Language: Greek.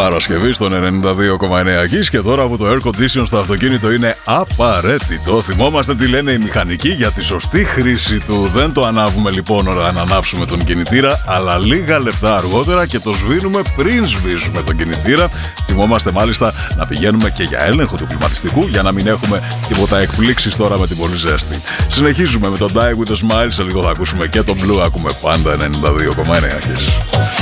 Παρασκευή στον 92,9 Κις και τώρα που το air condition στο αυτοκίνητο είναι απαραίτητο. Θυμόμαστε τι λένε οι μηχανικοί για τη σωστή χρήση του. Δεν το ανάβουμε λοιπόν όταν ανάψουμε τον κινητήρα, αλλά λίγα λεπτά αργότερα και το σβήνουμε πριν σβήσουμε τον κινητήρα. Θυμόμαστε μάλιστα να πηγαίνουμε και για έλεγχο του κλιματιστικού για να μην έχουμε τίποτα εκπλήξεις τώρα με την πολύ ζέστη. Συνεχίζουμε με το Die With A Smile. Σε λίγο θα ακούσουμε και το Blue. Ακούμε πάντα 92,9 Κις.